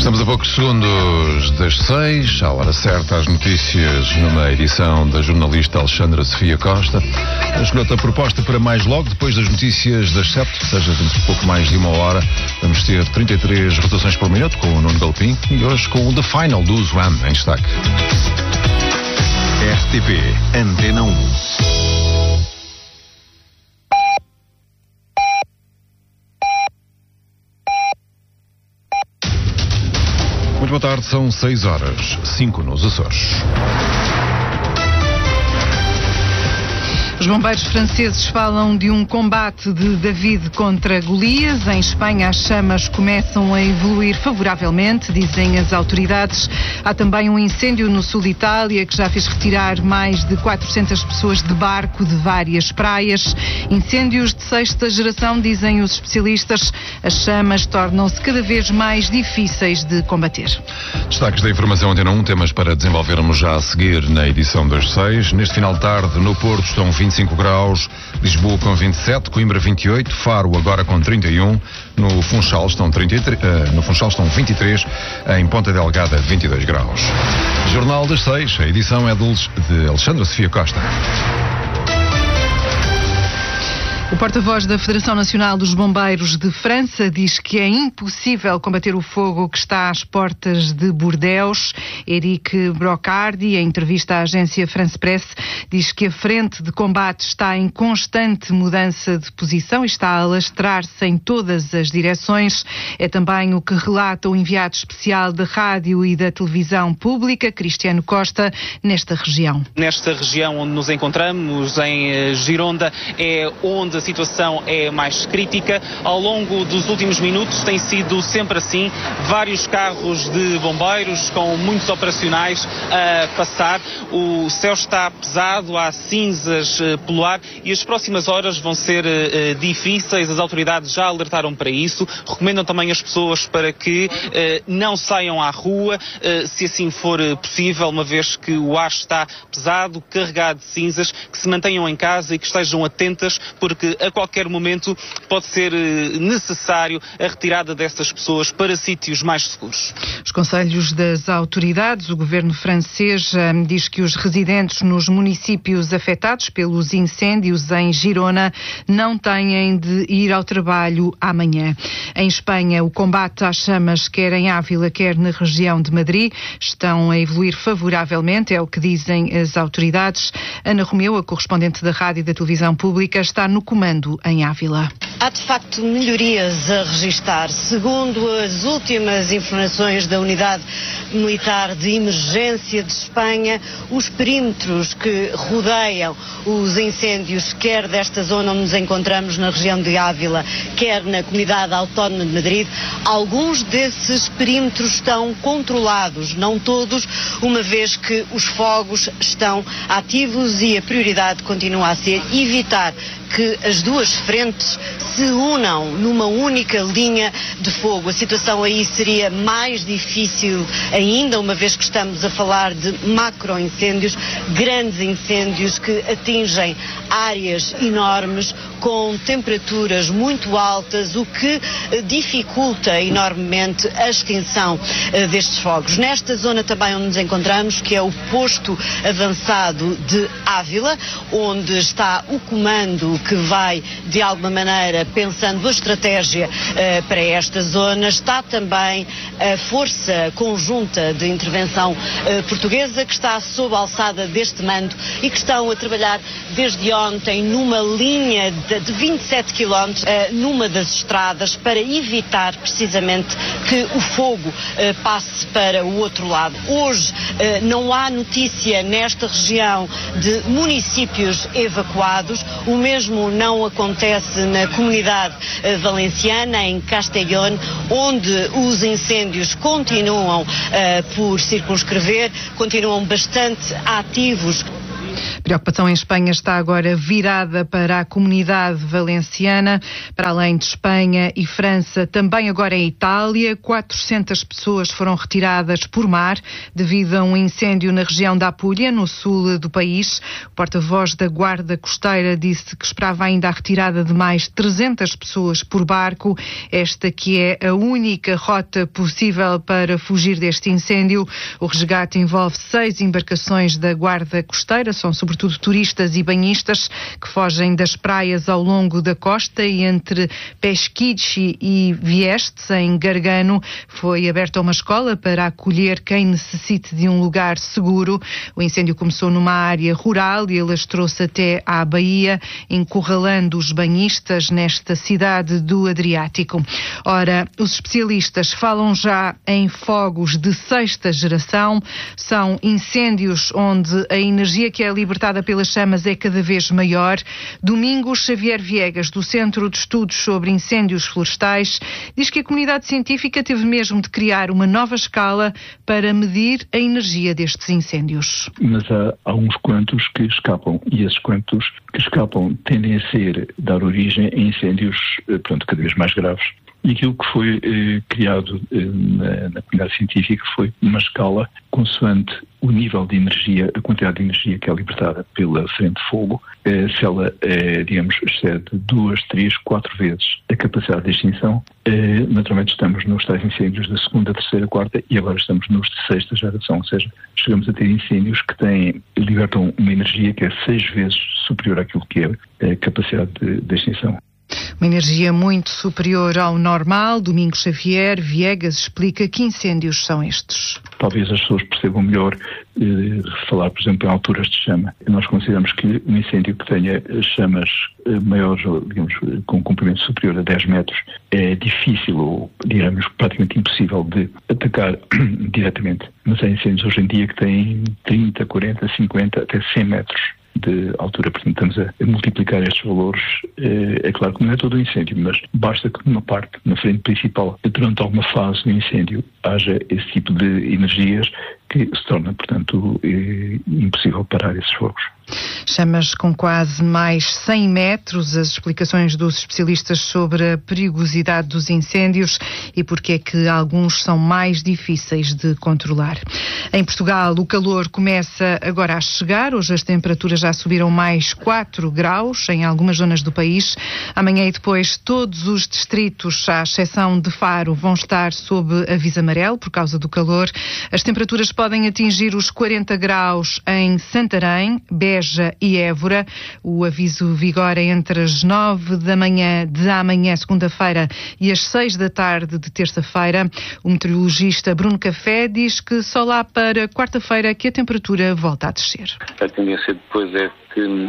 Estamos a poucos segundos das 6, à hora certa, as notícias numa edição da jornalista Alexandra Sofia Costa. Escolheu-te a proposta para mais logo, depois das notícias das 7, ou seja, dentro de pouco mais de uma hora, vamos ter 33 rotações por minuto com o Nuno Galpim e hoje com o The Final do Zwam em destaque. RTP Antena 1. Muito boa tarde, são 6 horas, 5 nos Açores. Os bombeiros franceses falam de um combate de David contra Golias. Em Espanha, as chamas começam a evoluir favoravelmente, dizem as autoridades. Há também um incêndio no sul de Itália que já fez retirar mais de 400 pessoas de barco de várias praias. Incêndios de sexta geração, dizem os especialistas. As chamas tornam-se cada vez mais difíceis de combater. Destaques da informação Antena 1, temas para desenvolvermos já a seguir na edição das 6. Neste final de tarde, no Porto, estão 25 graus, Lisboa com 27, Coimbra 28, Faro agora com 31, no Funchal estão 23, em Ponta Delgada 22 graus. Jornal das 6, a edição é de Alexandra Sofia Costa. O porta-voz da Federação Nacional dos Bombeiros de França diz que é impossível combater o fogo que está às portas de Bordeaux. Eric Brocardi, em entrevista à agência France Presse, diz que a frente de combate está em constante mudança de posição e está a alastrar-se em todas as direções. É também o que relata o enviado especial da rádio e da televisão pública, Cristiano Costa, nesta região. Nesta região onde nos encontramos, em Gironda, é onde a situação é mais crítica. Ao longo dos últimos minutos tem sido sempre assim, vários carros de bombeiros com muitos operacionais a passar. O céu está pesado, há cinzas pelo ar e as próximas horas vão ser difíceis. As autoridades já alertaram para isso, recomendam também as pessoas para que não saiam à rua, se assim for possível, uma vez que o ar está pesado, carregado de cinzas, que se mantenham em casa e que estejam atentas, porque a qualquer momento pode ser necessário a retirada dessas pessoas para sítios mais seguros. Os conselhos das autoridades, o governo francês diz que os residentes nos municípios afetados pelos incêndios em Girona não têm de ir ao trabalho amanhã. Em Espanha, o combate às chamas, quer em Ávila, quer na região de Madrid, estão a evoluir favoravelmente, é o que dizem as autoridades. Ana Romeu, a correspondente da rádio e da televisão pública, está no comando em Ávila. Há de facto melhorias a registar. Segundo as últimas informações da Unidade Militar de Emergência de Espanha, os perímetros que rodeiam os incêndios, quer desta zona onde nos encontramos na região de Ávila, quer na Comunidade Autónoma de Madrid, alguns desses perímetros estão controlados, não todos, uma vez que os fogos estão ativos e a prioridade continua a ser evitar que as duas frentes se unam numa única linha de fogo. A situação aí seria mais difícil ainda, uma vez que estamos a falar de macro-incêndios, grandes incêndios que atingem áreas enormes, com temperaturas muito altas, o que dificulta enormemente a extinção destes fogos. Nesta zona também onde nos encontramos, que é o posto avançado de Ávila, onde está o comando que vai, de alguma maneira, pensando a estratégia para esta zona, está também a Força Conjunta de Intervenção Portuguesa, que está sob a alçada deste mando e que estão a trabalhar desde ontem numa linha de 27 km numa das estradas para evitar precisamente que o fogo passe para o outro lado. Hoje não há notícia nesta região de municípios evacuados, o mesmo não acontece na Comunidade Valenciana, em Castellón, onde os incêndios continuam por circunscrever, continuam bastante ativos. preocupação em Espanha está agora virada para a Comunidade Valenciana, para além de Espanha e França, também agora em Itália. 400 pessoas foram retiradas por mar devido a um incêndio na região da Apúlia, no sul do país. O porta-voz da Guarda Costeira disse que esperava ainda a retirada de mais 300 pessoas por barco. Esta que é a única rota possível para fugir deste incêndio. O resgate envolve 6 embarcações da Guarda Costeira, são sobretudo turistas e banhistas que fogem das praias ao longo da costa, e entre Peschici e Vieste, em Gargano, foi aberta uma escola para acolher quem necessite de um lugar seguro. O incêndio começou numa área rural e alastrou-se até à Baía, encurralando os banhistas nesta cidade do Adriático. Ora, os especialistas falam já em fogos de 6ª geração. São incêndios onde a energia que é libertada pelas chamas é cada vez maior. Domingos Xavier Viegas, do Centro de Estudos sobre Incêndios Florestais, diz que a comunidade científica teve mesmo de criar uma nova escala para medir a energia destes incêndios. Mas há uns quantos que escapam, e esses quantos que escapam tendem a dar origem a incêndios, cada vez mais graves. E aquilo que foi criado na comunidade científica foi uma escala consoante o nível de energia, a quantidade de energia que é libertada pela frente de fogo, se ela, excede 2, 3, 4 vezes a capacidade de extinção. Naturalmente estamos nos tais incêndios da 2ª, 3ª, 4ª e agora estamos nos de 6ª geração, ou seja, chegamos a ter incêndios que libertam uma energia que é 6 vezes superior àquilo que é a capacidade de extinção. Uma energia muito superior ao normal. Domingos Xavier Viegas explica que incêndios são estes. Talvez as pessoas percebam melhor falar, por exemplo, em alturas de chama. Nós consideramos que um incêndio que tenha chamas maiores, com um comprimento superior a 10 metros, é difícil ou, praticamente impossível de atacar diretamente. Mas há incêndios hoje em dia que têm 30, 40, 50, até 100 metros de altura. Portanto, estamos a multiplicar estes valores. É claro que não é todo o incêndio, mas basta que numa parte, na frente principal, durante alguma fase do incêndio, haja esse tipo de energias que se torna, portanto, impossível parar esses fogos. Chamas com quase mais 100 metros, as explicações dos especialistas sobre a perigosidade dos incêndios e porque é que alguns são mais difíceis de controlar. Em Portugal, o calor começa agora a chegar. Hoje as temperaturas já subiram mais 4 graus em algumas zonas do país. Amanhã e depois todos os distritos, à exceção de Faro, vão estar sob aviso amarelo por causa do calor. As temperaturas podem atingir os 40 graus em Santarém, Beja e Évora. O aviso vigora entre as 9 da manhã de amanhã, segunda-feira, e as 6 da tarde de terça-feira. O meteorologista Bruno Café diz que só lá para quarta-feira que a temperatura volta a descer. A tendência depois é que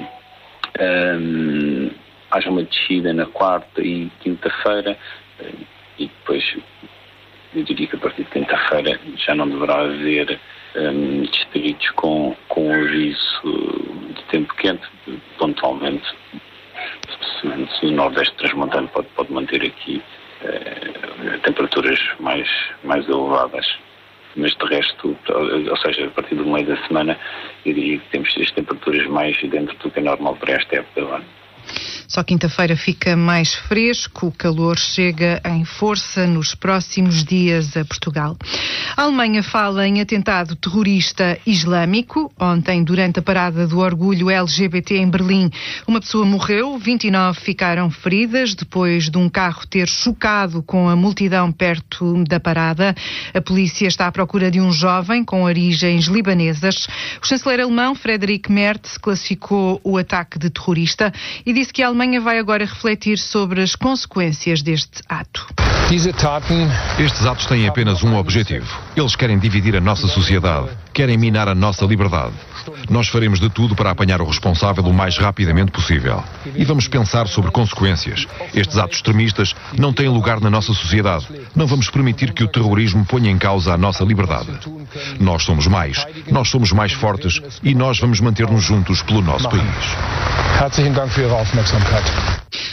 haja uma descida na quarta e quinta-feira e depois eu diria que a partir de quinta-feira já não deverá haver distritos com aviso de tempo quente. Pontualmente, se o Nordeste transmontano pode manter aqui temperaturas mais elevadas, mas de resto, ou seja, a partir do meio da semana, eu diria que temos as temperaturas mais dentro do que é normal para esta época do ano. Só quinta-feira fica mais fresco, o calor chega em força nos próximos dias a Portugal. A Alemanha fala em atentado terrorista islâmico. Ontem, durante a parada do orgulho LGBT em Berlim, uma pessoa morreu, 29 ficaram feridas depois de um carro ter chocado com a multidão perto da parada. A polícia está à procura de um jovem com origens libanesas. O chanceler alemão, Friedrich Merz, classificou o ataque de terrorista e disse que a Alemanha vai agora refletir sobre as consequências deste ato. Estes atos têm apenas um objetivo. Eles querem dividir a nossa sociedade, querem minar a nossa liberdade. Nós faremos de tudo para apanhar o responsável o mais rapidamente possível. E vamos pensar sobre consequências. Estes atos extremistas não têm lugar na nossa sociedade. Não vamos permitir que o terrorismo ponha em causa a nossa liberdade. Nós somos mais fortes e nós vamos manter-nos juntos pelo nosso país. Herzlichen Dank für Ihre Aufmerksamkeit.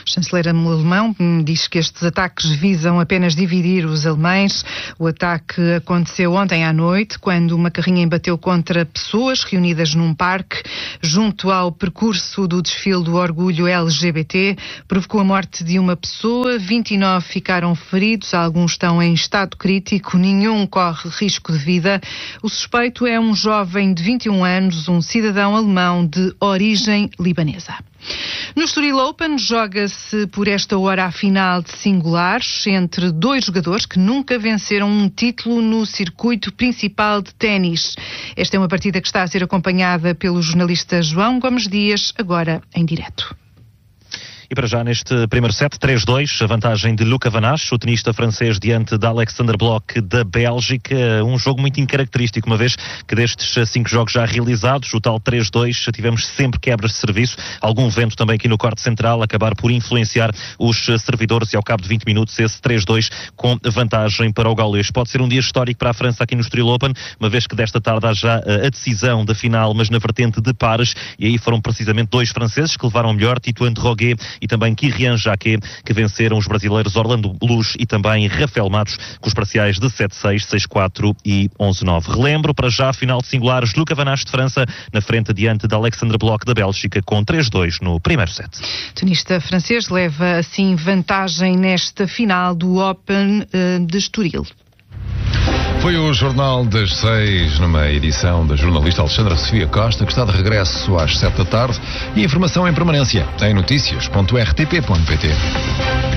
O chanceler alemão diz que estes ataques visam apenas dividir os alemães. O ataque aconteceu ontem à noite, quando uma carrinha embateu contra pessoas reunidas num parque junto ao percurso do desfile do orgulho LGBT. Provocou a morte de uma pessoa, 29 ficaram feridos, alguns estão em estado crítico, nenhum corre risco de vida. O suspeito é um jovem de 21 anos, um cidadão alemão de origem libanesa. No Estoril Open joga-se por esta hora a final de singulares entre dois jogadores que nunca venceram um título no circuito principal de ténis. Esta é uma partida que está a ser acompanhada pelo jornalista João Gomes Dias, agora em direto. E para já neste primeiro set, 3-2, a vantagem de Luca Van Assche, o tenista francês diante de Alexander Bloch da Bélgica. Um jogo muito incaracterístico, uma vez que destes 5 jogos já realizados, o tal 3-2, tivemos sempre quebras de serviço, algum vento também aqui no corte central, acabar por influenciar os servidores e ao cabo de 20 minutos esse 3-2 com vantagem para o gaulês. Pode ser um dia histórico para a França aqui no Estoril Open, uma vez que desta tarde há já a decisão da final, mas na vertente de pares, e aí foram precisamente 2 franceses que levaram melhor, Tito Androguet e também Kyrian Jacquet, que venceram os brasileiros Orlando Luz e também Rafael Matos, com os parciais de 7-6, 6-4 e 11-9. Relembro, para já, a final de singulares, Luca Van Assche de França, na frente diante de Alexander Bloch da Bélgica, com 3-2 no primeiro set. O tenista francês leva, assim, vantagem nesta final do Open de Estoril. Foi o Jornal das 6, numa edição da jornalista Alexandra Sofia Costa, que está de regresso às 7 da tarde, e informação em permanência em notícias.rtp.pt.